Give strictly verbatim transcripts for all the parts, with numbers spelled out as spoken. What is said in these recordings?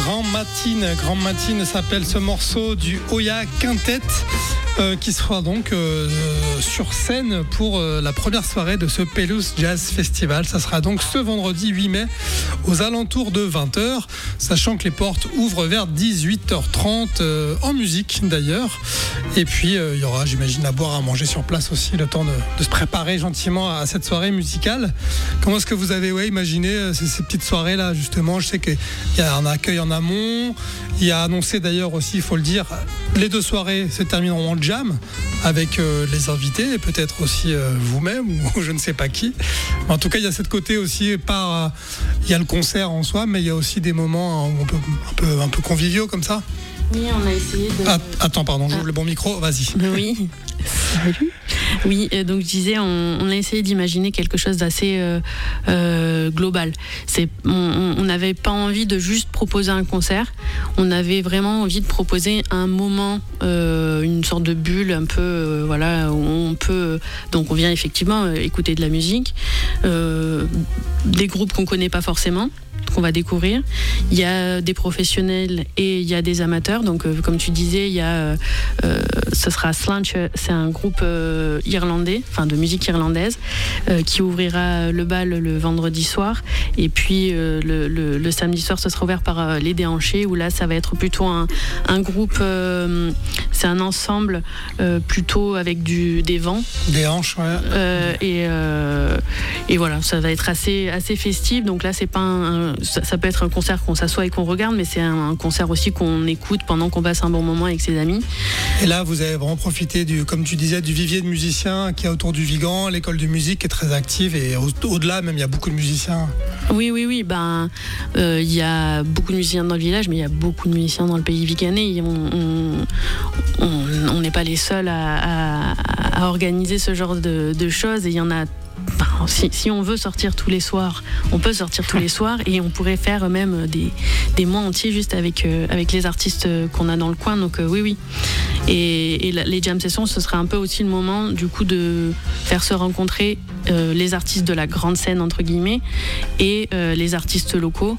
Grand Matine. Grand Matine s'appelle ce morceau du Oya Quintet euh, qui sera donc euh, sur scène pour euh, la première soirée de ce Pelouse Jazz Festival. Ça sera donc ce vendredi huit mai aux alentours de vingt heures, sachant que les portes ouvrent vers dix-huit heures trente euh, en musique d'ailleurs. Et puis euh, il y aura, j'imagine, à boire, à manger sur place aussi, le temps de, de se préparer gentiment à cette soirée musicale. Comment est-ce que vous avez ouais, imaginé euh, ces, ces petites soirées là justement? Je sais qu'il y a un accueil en amont, il y a annoncé d'ailleurs aussi, il faut le dire, les deux soirées se termineront en jam avec euh, les invités et peut-être aussi euh, vous-même ou je ne sais pas qui. En tout cas, il y a cette côté aussi, par, euh, il y a le concert en soi, mais il y a aussi des moments où on peut, un, peu, un peu conviviaux comme ça. Oui, on a essayé de... Ah, attends, pardon, j'ouvre ah. le bon micro, vas-y. Oui, salut. Oui, donc je disais, on, on a essayé d'imaginer quelque chose d'assez euh, euh, global. C'est, on n'avait pas envie de juste proposer un concert, on avait vraiment envie de proposer un moment, euh, une sorte de bulle un peu, euh, voilà, où on peut... Donc on vient effectivement écouter de la musique, euh, des groupes qu'on ne connaît pas forcément, qu'on va découvrir. Il y a des professionnels et il y a des amateurs. Donc, euh, comme tu disais, il y a, euh, ce sera Slanch, c'est un groupe euh, irlandais, enfin de musique irlandaise, euh, qui ouvrira le bal le vendredi soir. Et puis euh, le, le, le samedi soir, ce sera ouvert par euh, les Déhanchés, où là, ça va être plutôt un, un groupe. Euh, c'est un ensemble euh, plutôt avec du des vents. Des hanches, ouais. Euh, et, euh, et voilà, ça va être assez assez festif. Donc là, c'est pas un, un Ça, ça peut être un concert qu'on s'assoit et qu'on regarde, mais c'est un, un concert aussi qu'on écoute pendant qu'on passe un bon moment avec ses amis. Et là, vous avez vraiment profité, du, comme tu disais, du vivier de musiciens qui est autour du Vigan, l'école de musique est très active et au, au-delà même, il y a beaucoup de musiciens. Oui, oui, oui. Ben, euh, il y a beaucoup de musiciens dans le village, mais il y a beaucoup de musiciens dans le pays viganais. On n'est pas les seuls à, à, à organiser ce genre de, de choses, et il y en a. Si, si on veut sortir tous les soirs, on peut sortir tous les soirs, et on pourrait faire même des, des mois entiers juste avec, euh, avec les artistes qu'on a dans le coin. Donc euh, oui, oui. Et, et la, les jam sessions, ce serait un peu aussi le moment du coup de faire se rencontrer euh, les artistes de la grande scène entre guillemets et euh, les artistes locaux.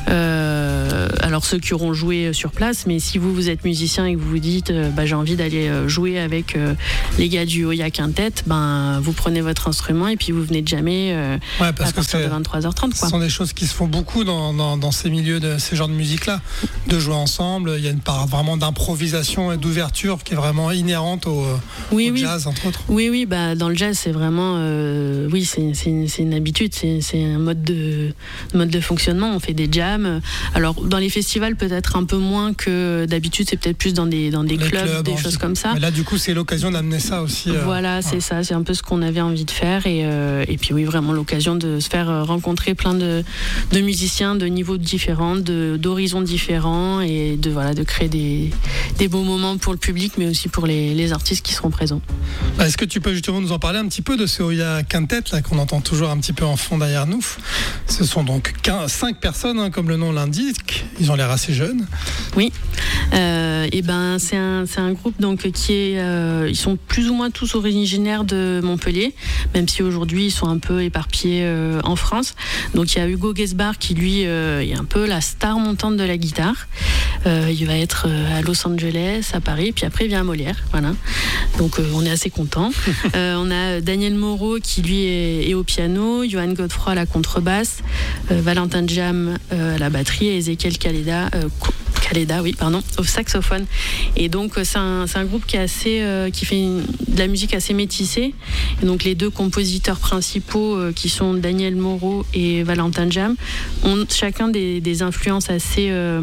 Euh, alors ceux qui auront joué sur place, mais si vous vous êtes musicien et que vous vous dites euh, bah, j'ai envie d'aller jouer avec euh, les gars du Oya Quintet, ben vous prenez votre instrument et puis vous venez de jammer euh, ouais, parce à partir que de vingt-trois heures trente. Quoi. Ce sont des choses qui se font beaucoup dans, dans, dans ces milieux, de ces genres de musique-là, de jouer ensemble. Il y a une part vraiment d'improvisation et d'ouverture qui est vraiment inhérente au, oui, au oui. jazz, entre autres. Oui, oui, bah, dans le jazz, c'est vraiment... Euh, oui, c'est, c'est, une, c'est une habitude, c'est, c'est un mode de, mode de fonctionnement. On fait des jams. Alors, dans les festivals, peut-être un peu moins que d'habitude. C'est peut-être plus dans des, dans des clubs, clubs, des choses comme ça. Mais là, du coup, c'est l'occasion d'amener ça aussi. Euh, voilà, c'est ouais. ça. C'est un peu ce qu'on avait envie de faire. Et, euh, et puis, oui, vraiment l'occasion de se faire rencontrer plein de, de musiciens de niveaux différents, de, d'horizons différents, et de, voilà, de créer des, des beaux moments pour le public, mais aussi pour les, les artistes qui seront présents. Est-ce que tu peux justement nous en parler un petit peu de ce Oya Quintet là, qu'on entend toujours un petit peu en fond derrière nous? Ce sont donc cinq personnes, hein, comme le nom l'indique. Ils ont l'air assez jeunes. Oui. Euh, et ben, c'est un, c'est un groupe donc, qui est... Euh, ils sont plus ou moins tous originaires de Montpellier, même si aujourd'hui ils sont un peu éparpillés euh, en France. Donc il y a Hugo Gesbar qui lui euh, est un peu la star montante de la guitare. Euh, il va être euh, à Los Angeles, à Paris, puis après il vient à Molière. Voilà. Donc euh, on est assez contents. euh, on a Daniel Moreau qui lui est, est au piano, Johan Godefroy à la contrebasse, euh, Valentin Jam euh, à la batterie et Ezekiel Kaleda, euh, Kaleda oui, pardon, au saxophone. Et donc c'est un, c'est un groupe qui, est assez, euh, qui fait une, de la musique assez métissée. Et donc les deux compositeurs principaux euh, qui sont Daniel Moreau et Valentin Jam ont chacun des, des influences assez... Euh,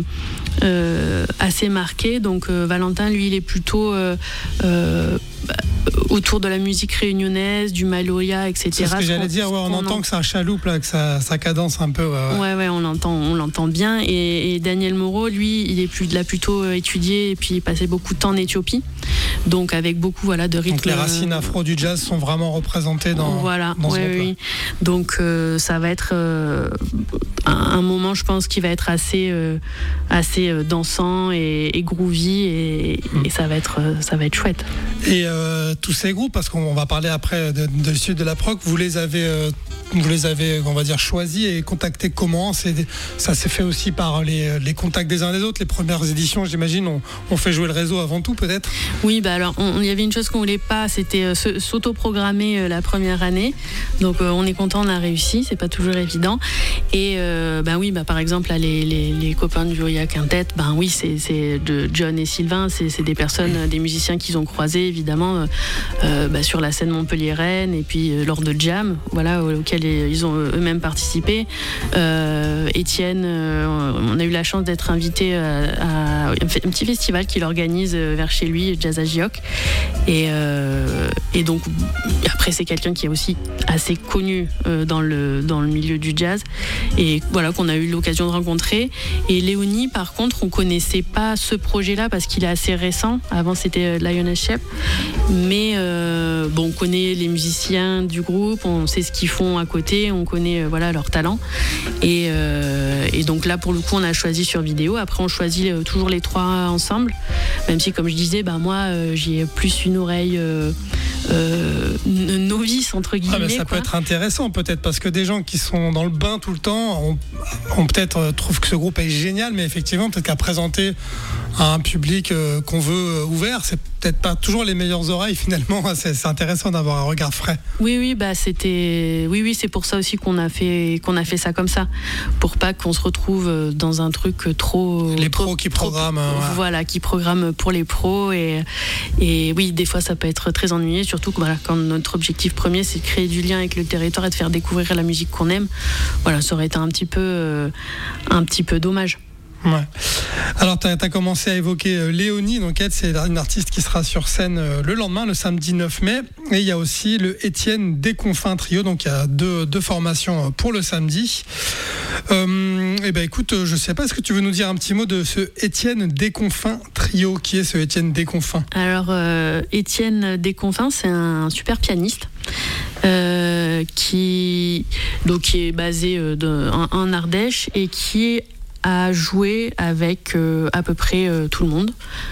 Euh, assez marqué. Donc euh, Valentin, lui, il est plutôt euh, euh, autour de la musique réunionnaise, du maloya, et cetera. C'est ce que j'allais dire, ouais, on entend en... que ça chaloupe, là, que ça, ça cadence un peu. Ouais, ouais, ouais, ouais on, l'entend, on l'entend bien. Et, et Daniel Moreau, lui, il est plus, il a plutôt étudié et puis passé beaucoup de temps en Éthiopie. Donc avec beaucoup voilà de rythmes. Donc les racines afro du jazz sont vraiment représentées dans. Voilà. dans oui, ce oui. Donc euh, ça va être euh, un, un moment, je pense, qui va être assez euh, assez euh, dansant et, et groovy et, mmh. et ça va être euh, ça va être chouette. Et euh, tous ces groupes, parce qu'on va parler après de, de le sud de la prog, vous les avez euh, vous les avez, on va dire, choisis et contactés comment? C'est, ça s'est fait aussi par les, les contacts des uns des autres. Les premières éditions, j'imagine, on, on fait jouer le réseau avant tout, peut-être? Oui, bah alors, il y avait une chose qu'on voulait pas, c'était euh, se, s'auto-programmer euh, la première année. Donc, euh, on est content, on a réussi. C'est pas toujours évident. Et euh, bah oui, bah par exemple, là, les, les, les copains du Oya Quintet, bah oui, c'est, c'est de John et Sylvain, c'est, c'est des personnes, des musiciens qu'ils ont croisés, évidemment, euh, bah, sur la scène montpelliéraine et puis euh, lors de jam, voilà, auquel ils ont eux-mêmes participé. Euh, Étienne, euh, on a eu la chance d'être invité à, à un petit festival qu'il organise vers chez lui, Jazz à Gioc. Et, euh, et donc, après, c'est quelqu'un qui est aussi assez connu euh, dans, le, dans le milieu du jazz. Et voilà, qu'on a eu l'occasion de rencontrer. Et Léonie, par contre, on connaissait pas ce projet-là parce qu'il est assez récent. Avant, c'était Lioness Shep. Mais euh, bon, on connaît les musiciens du groupe, on sait ce qu'ils font à côté, on connaît euh, voilà, leur talent. Et, euh, et donc là, pour le coup, on a choisi sur vidéo. Après, on choisit euh, toujours les trois ensemble. Même si, comme je disais, bah, moi, euh, j'ai plus une oreille euh, euh, novice, entre guillemets. Ah, mais ça quoi. peut être intéressant, peut-être, parce que des gens qui sont dans le bain tout le temps, on, on peut-être euh, trouve que ce groupe est génial, mais effectivement, peut-être qu'à présenter à un public euh, qu'on veut euh, ouvert, c'est peut-être pas toujours les meilleures oreilles, finalement. C'est, c'est intéressant d'avoir un regard frais. Oui, oui, bah, c'était... oui, oui, c'est pour ça aussi qu'on a fait, qu'on a fait ça comme ça. Pour pas qu'on se retrouve dans un truc trop... Les pros trop, qui trop, programment. Trop, ouais. Voilà, qui programment pour les pros. Et, et oui, des fois, ça peut être très ennuyeux, surtout que, voilà, quand notre objectif premier, c'est de créer du lien avec le territoire et de faire découvrir la musique qu'on aime. Voilà, ça aurait été un petit peu, euh, un petit peu dommage. Ouais. Alors, tu as commencé à évoquer euh, Léonie, donc elle, c'est une artiste qui sera sur scène euh, le lendemain, le samedi neuf mai. Et il y a aussi le Étienne Desconfins Trio, donc il y a deux, deux formations pour le samedi. Euh, et ben écoute, je sais pas, est-ce que tu veux nous dire un petit mot de ce Étienne Desconfins Trio? Qui est ce Étienne Desconfins? Alors, euh, Étienne Desconfins, c'est un super pianiste. Euh, qui, donc, qui est basé euh, de, en, en Ardèche et qui a joué avec euh, à peu près euh, tout le monde.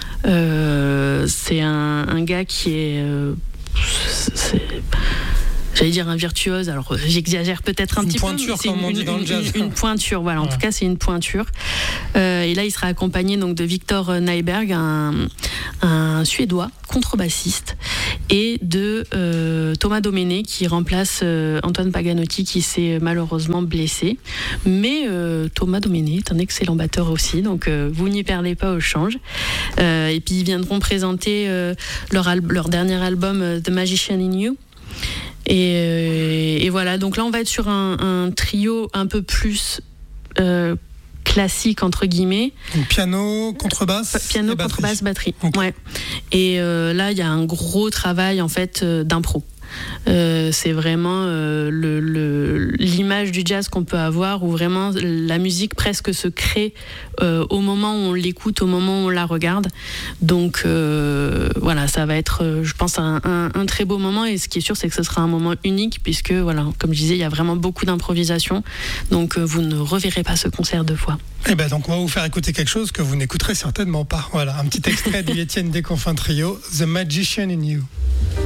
Euh, c'est un, un gars qui est, euh, c'est, j'allais dire un virtuose, alors j'exagère peut-être un une petit pointure, peu. C'est comme une, on dit dans une, le jazz. Une, une pointure, voilà. En ouais. tout cas, c'est une pointure. Euh, et là, il sera accompagné donc de Victor Nyberg, un, un Suédois contrebassiste, et de euh, Thomas Doméné qui remplace euh, Antoine Paganotti qui s'est malheureusement blessé. Mais euh, Thomas Doméné est un excellent batteur aussi, donc euh, vous n'y perdez pas au change. Euh, et puis ils viendront présenter euh, leur, al- leur dernier album euh, The Magician in You. Et, euh, et voilà, donc là on va être sur un, un trio un peu plus euh, classique entre guillemets. Donc piano, contrebasse, piano, et batterie. contrebasse, batterie. Okay. Ouais. Et euh, là il y a un gros travail en fait euh, d'impro. Euh, c'est vraiment euh, le, le, l'image du jazz qu'on peut avoir où vraiment la musique presque se crée euh, au moment où on l'écoute, au moment où on la regarde. Donc euh, voilà, ça va être, je pense, un, un, un très beau moment. Et ce qui est sûr, c'est que ce sera un moment unique puisque, voilà, comme je disais, il y a vraiment beaucoup d'improvisation. Donc euh, vous ne reverrez pas ce concert deux fois. Et ben donc on va vous faire écouter quelque chose que vous n'écouterez certainement pas. Voilà, un petit extrait du Étienne Desconfins Trio, The Magician in You.